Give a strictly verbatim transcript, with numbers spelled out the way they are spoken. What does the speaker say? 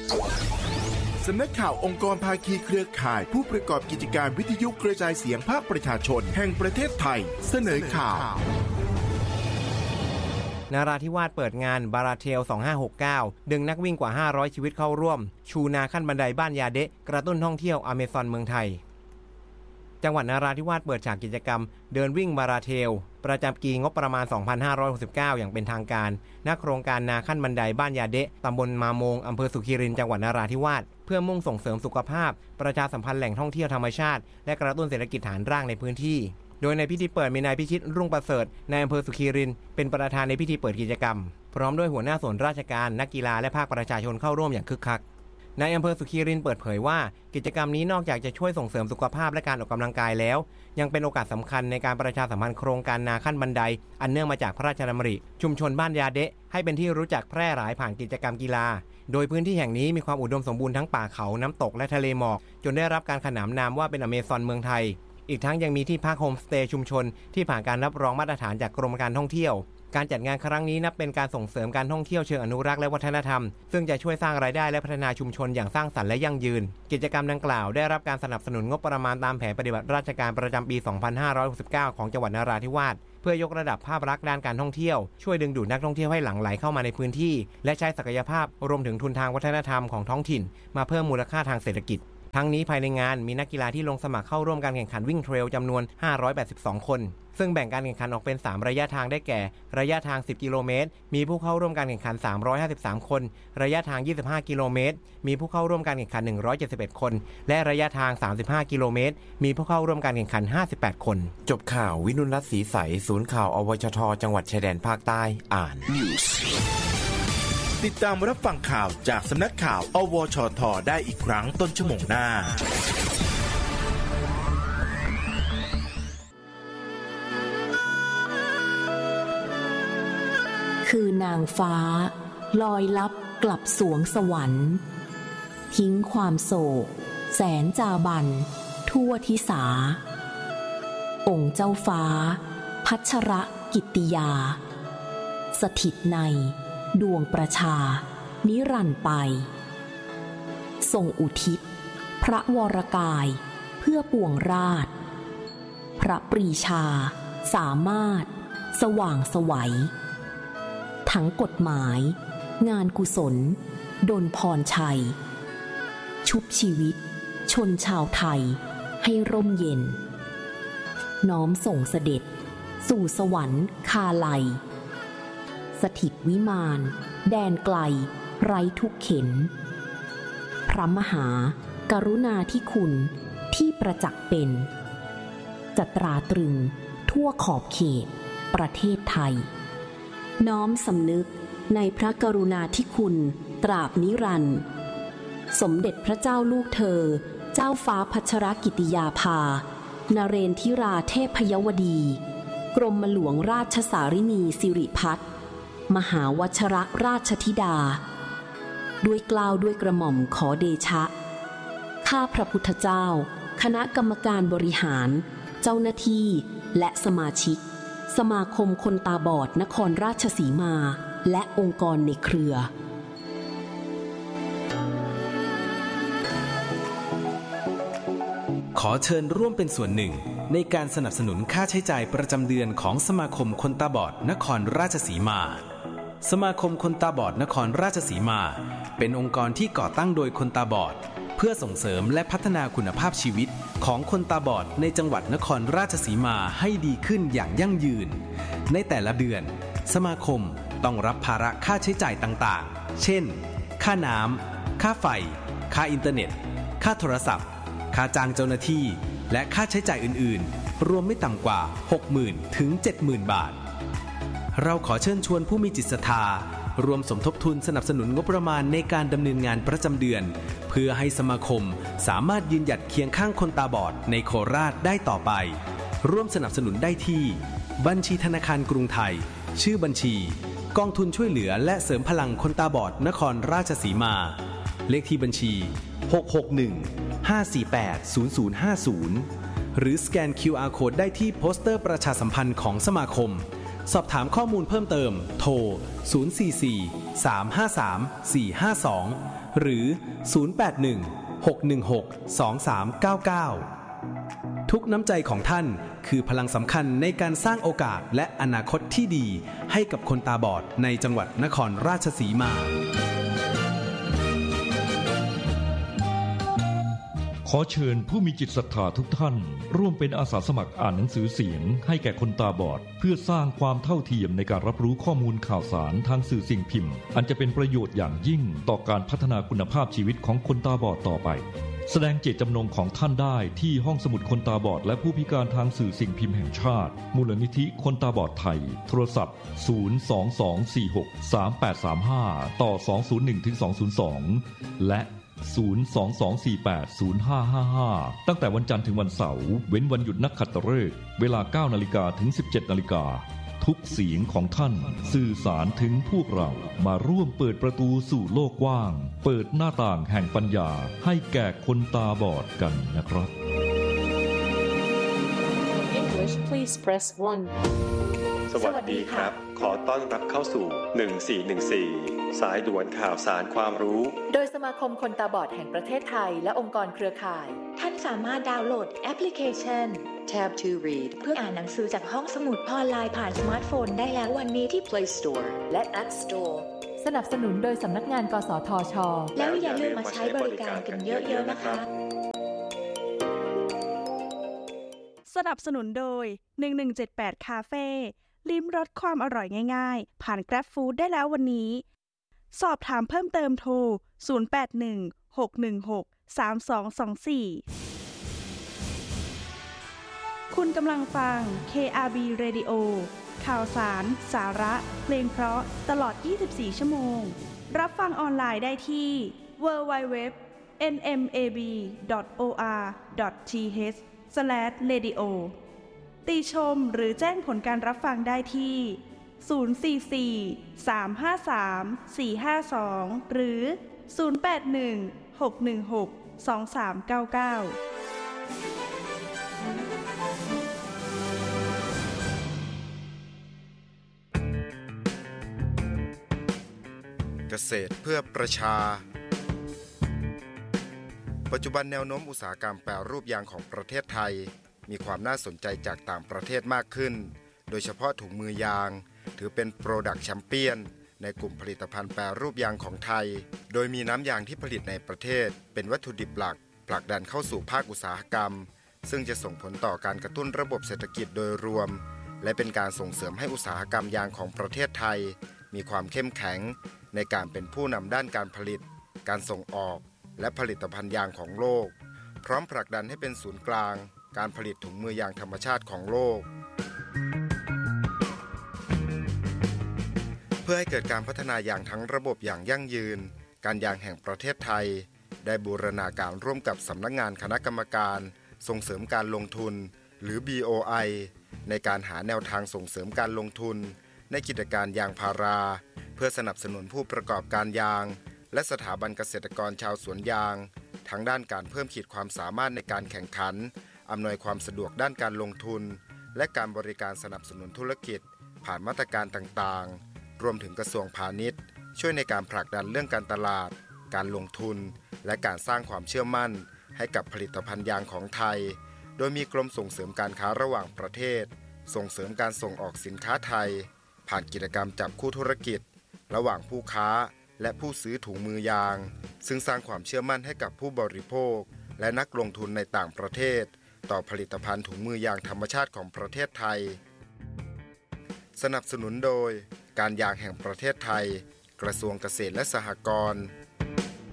สำนักข่าวองค์กรภาคีเครือข่ายผู้ประกอบกิจการวิทยุกระจายเสียงภาคประชาชนแห่งประเทศไทยเสนอข่าวนราธิวาสเปิดงานบาราเทลสองห้าหกเก้าดึงนักวิ่งกว่าห้าร้อยชีวิตเข้าร่วมชูนาขั้นบันไดบ้านยาเดะกระตุ้นท่องเที่ยวอเมซอนเมืองไทยจังหวัดนราธิวาสเปิดฉากกิจกรรมเดินวิ่งบาราเทลประจำปีงบประมาณสองพันห้าร้อยหกสิบเก้าอย่างเป็นทางการณโครงการนาขั้นบันไดบ้านยาเดะตำบลมาโมงอำเภอสุขีรินจังหวัดนราธิวาสเพื่อมุ่งส่งเสริมสุขภาพประชาสัมพันธ์แหล่งท่องเที่ยวธรรมชาติและกระตุ้นเศรษฐกิจฐานรากในพื้นที่โดยในพิธีเปิดมีนายพิชิตรุ่งประเสริฐนายอำเภอสุขีรินเป็นประธานในพิธีเปิดกิจกรรมพร้อมด้วยหัวหน้าส่วนราชการนักกีฬาและภาคประชาชนเข้าร่วมอย่างคึกคักนายอำเภอสุขีรินเปิดเผยว่ากิจกรรมนี้นอกจากจะช่วยส่งเสริมสุขภาพและการออกกำลังกายแล้วยังเป็นโอกาสสำคัญในการประชาสัมพันธ์โครงการนาขั้นบันไดอันเนื่องมาจากพระราชดำริชุมชนบ้านยาเดะให้เป็นที่รู้จักแพร่หลายผ่านกิจกรรมกีฬาโดยพื้นที่แห่งนี้มีความอุดมสมบูรณ์ทั้งป่าเขาน้ำตกและทะเลหมอกจนได้รับการขนานนามว่าเป็นอเมซอนเมืองไทยอีกทั้งยังมีที่พักโฮมสเตย์ชุมชนที่ผ่านการรับรองมาตรฐานจากกรมการท่องเที่ยวการจัดงานครั้งนี้นับเป็นการส่งเสริมการท่องเที่ยวเชิงอนุรักษ์และวัฒนธรรมซึ่งจะช่วยสร้างรายได้และพัฒนาชุมชนอย่างสร้างสรรค์และยั่งยืนกิจกรรมดังกล่าวได้รับการสนับสนุนงบประมาณตามแผนปฏิบัติราชการประจำปีสองพันห้าร้อยหกสิบเก้าของจังหวัดนราธิวาสเพื่อยกระดับภาพลักษณ์ด้านการท่องเที่ยวช่วยดึงดูดนักท่องเที่ยวให้หลั่งไหลเข้ามาในพื้นที่และใช้ศักยภาพรวมถึงทุนทางวัฒนธรรมของท้องถิ่นมาเพิ่มมูลค่าทางเศรษฐกิจทั้งนี้ภายในงานมีนักกีฬาที่ลงสมัครเข้าร่วมการแข่งขันวิ่งเทรลจำนวนห้าร้อยแปดสิบสองคนซึ่งแบ่งการแข่งขันออกเป็นสามระยะทางได้แก่ระยะทางสิบกิโลเมตรมีผู้เข้าร่วมการแข่งขันสามร้อยห้าสิบสามคนระยะทางยี่สิบห้ากิโลเมตรมีผู้เข้าร่วมการแข่งขันหนึ่งร้อยเจ็ดสิบเอ็ดคนและระยะทางสามสิบห้ากิโลเมตรมีผู้เข้าร่วมการแข่งขันห้าสิบแปดคนจบข่าววินุรัตน์ศรีใสศูนย์ข่าวอวชทจังหวัดชายแดนภาคใต้อ่านติดตามรับฟังข่าวจากสำนักข่าวอวชทได้อีกครั้งต้นชั่วโมงหน้าคือนางฟ้าลอยลับกลับสวงสวรรค์ทิ้งความโศกแสนจาบันทั่วทิสาองค์เจ้าฟ้าพัชรกิตติยาสถิตในดวงประชานิรันดร์ไปทรงอุทิศพระวรกายเพื่อปวงราชพระปรีชาสามารถสว่างไสวทั้งกฎหมายงานกุศลดลพรชัยชุบชีวิตชนชาวไทยให้ร่มเย็นน้อมส่งเสด็จสู่สวรรค์คาลัยสถิตวิมานแดนไกลไร้ทุกเข็ญพระมหากรุณาธิคุณที่ประจักษ์เป็นจะตราตรึงทั่วขอบเขตประเทศไทยน้อมสำนึกในพระกรุณาธิคุณตราบนิรันดร์สมเด็จพระเจ้าลูกเธอเจ้าฟ้าพัชรกิติยาภานเรนทิราเทพยวดีกรมหลวงราชสารินีสิริพัฒน์มหาวชรราชธิดาด้วยเกล้าด้วยกระหม่อมขอเดชะข้าพระพุทธเจ้าคณะกรรมการบริหารเจ้าหน้าที่และสมาชิกสมาคมคนตาบอดนครราชสีมาและองค์กรในเครือขอเชิญร่วมเป็นส่วนหนึ่งในการสนับสนุนค่าใช้จ่ายประจำเดือนของสมาคมคนตาบอดนครราชสีมาสมาคมคนตาบอดนครราชสีมาเป็นองค์กรที่ก่อตั้งโดยคนตาบอดเพื่อส่งเสริมและพัฒนาคุณภาพชีวิตของคนตาบอดในจังหวัดนครราชสีมาให้ดีขึ้นอย่างยั่งยืนในแต่ละเดือนสมาคมต้องรับภาระค่าใช้จ่ายต่างๆเช่นค่าน้ำค่าไฟค่าอินเทอร์เน็ตค่าโทรศัพท์ค่าจ้างเจ้าหน้าที่และค่าใช้จ่ายอื่นๆรวมไม่ต่ำกว่า หกหมื่น ถึง เจ็ดหมื่น บาทเราขอเชิญชวนผู้มีจิตศรัทธารวมสมทบทุนสนับสนุนงบประมาณในการดำเนินงานประจำเดือนเพื่อให้สมาคมสามารถยืนหยัดเคียงข้างคนตาบอดในโคราชได้ต่อไปร่วมสนับสนุนได้ที่บัญชีธนาคารกรุงไทยชื่อบัญชีกองทุนช่วยเหลือและเสริมพลังคนตาบอดนครราชสีมาเลขที่บัญชีหก หก หนึ่ง ห้า สี่ แปด ศูนย์ ศูนย์ ห้า ศูนย์หรือสแกน คิว อาร์ Code ได้ที่โปสเตอร์ประชาสัมพันธ์ของสมาคมสอบถามข้อมูลเพิ่มเติมโทรศูนย์ สี่ สี่ สาม ห้า สาม สี่ ห้า สองหรือ ศูนย์ แปด หนึ่ง หก หนึ่ง หก สอง สาม เก้า เก้า ทุกน้ำใจของท่านคือพลังสำคัญในการสร้างโอกาสและอนาคตที่ดีให้กับคนตาบอดในจังหวัดนครราชสีมาขอเชิญผู้มีจิตศรัทธาทุกท่านร่วมเป็นอาสาสมัครอ่านหนังสือเสียงให้แก่คนตาบอดเพื่อสร้างความเท่าเทียมในการรับรู้ข้อมูลข่าวสารทางสื่อสิ่งพิมพ์อันจะเป็นประโยชน์อย่างยิ่งต่อการพัฒนาคุณภาพชีวิตของคนตาบอดต่อไปแสดงเจตจำนงของท่านได้ที่ห้องสมุดคนตาบอดและผู้พิการทางสื่อสิ่งพิมพ์แห่งชาติมูลนิธิคนตาบอดไทยโทรศัพท์ศูนย์ สอง สอง สี่ หก สาม แปด สาม ห้าต่อสอง ศูนย์ หนึ่ง ถึง สอง ศูนย์ สองและศูนย์ สอง สอง สี่ แปด ศูนย์ ห้า ห้า ห้าตั้งแต่วันจันทร์ถึงวันเสาร์เว้นวันหยุดนักขัตฤกษ์เวลา เก้านาฬิกา ถึง สิบเจ็ดนาฬิกาทุกเสียงของท่านสื่อสารถึงพวกเรามาร่วมเปิดประตูสู่โลกกว้างเปิดหน้าต่างแห่งปัญญาให้แก่คนตาบอดกันนะครับ English please press one สวัสดีครับขอต้อนรับเข้าสู่หนึ่งสี่หนึ่งสี่สายด่วนข่าวสารความรู้โดยสมาคมคนตาบอดแห่งประเทศไทยและองค์กรเครือข่ายท่านสามารถดาวน์โหลดแอปพลิเคชัน Tab to Read เพื่ออ่านหนังสือจากห้องสมุดออนไลน์ผ่านสมาร์ทโฟนได้แล้ววันนี้ที่ Play Store และ App Store สนับสนุนโดยสำนักงานกสทช.แล้วอย่าลืมมาใช้บริการกันเยอะๆนะคะสนับสนุนโดยหนึ่งหนึ่งเจ็ดแปดคาเฟ่ลิ้มรสความอร่อยง่ายๆผ่าน Grab Food ได้แล้ววันนี้สอบถามเพิ่มเติมโทรศูนย์ แปด หนึ่ง หก หนึ่ง หก สาม สอง สอง สี่คุณกำลังฟัง เค อาร์ บี Radio ข่าวสารสาระเพลงเพราะตลอดยี่สิบสี่ชั่วโมงรับฟังออนไลน์ได้ที่ ดับเบิลยู ดับเบิลยู ดับเบิลยู ดอท เอ็น เอ็ม เอ บี ดอท โอ อาร์ ดอท ที เอช สแลช เรดิโอ ติชมหรือแจ้งผลการรับฟังได้ที่ศูนย์ สี่ สี่ สาม ห้า สาม สี่ ห้า สองหรือศูนย์ แปด หนึ่ง หก หนึ่ง หก สอง สาม เก้า เก้าเกษตรเพื่อประชาปัจจุบันแนวโน้มอุตสาหกรรมแปรรูปยางของประเทศไทยมีความน่าสนใจจากต่างประเทศมากขึ้นโดยเฉพาะถุงมือยางถือเป็นโปรดักต์แชมเปี้ยนในกลุ่มผลิตภัณฑ์แปรรูปยางของไทยโดยมีน้ำยางที่ผลิตในประเทศเป็นวัตถุดิบหลักผลักดันเข้าสู่ภาคอุตสาหกรรมซึ่งจะส่งผลต่อการกระตุ้นระบบเศรษฐกิจโดยรวมและเป็นการส่งเสริมให้อุตสาหกรรมยางของประเทศไทยมีความเข้มแข็งในการเป็นผู้นำด้านการผลิตการส่งออกและผลิตภัณฑ์ยางของโลกพร้อมผลักดันให้เป็นศูนย์กลางการผลิตถุงมือยางธรรมชาติของโลกเพื่อให้เกิดการพัฒนายางทั้งระบบอย่างยั่งยืนการยางแห่งประเทศไทยได้บูรณาการร่วมกับสำนักงานคณะกรรมการส่งเสริมการลงทุนหรือ บี โอ ไอ ในการหาแนวทางส่งเสริมการลงทุนในกิจการยางพาราเพื่อสนับสนุนผู้ประกอบการยางและสถาบันเกษตรกรชาวสวนยางทั้งด้านการเพิ่มขีดความสามารถในการแข่งขันอำนวยความสะดวกด้านการลงทุนและการบริการสนับสนุนธุรกิจผ่านมาตรการต่างๆรวมถึงกระทรวงพาณิชย์ช่วยในการผลักดันเรื่องการตลาดการลงทุนและการสร้างความเชื่อมั่นให้กับผลิตภัณฑ์ยางของไทยโดยมีกรมส่งเสริมการค้าระหว่างประเทศส่งเสริมการส่งออกสินค้าไทยผ่านกิจกรรมจับคู่ธุรกิจระหว่างผู้ค้าและผู้ซื้อถุงมือยางซึ่งสร้างความเชื่อมั่นให้กับผู้บริโภคและนักลงทุนในต่างประเทศต่อผลิตภัณฑ์ถุงมือยางธรรมชาติของประเทศไทยสนับสนุนโดยการยางแห่งประเทศไทยกระทรวงเกษตรและสหกรณ์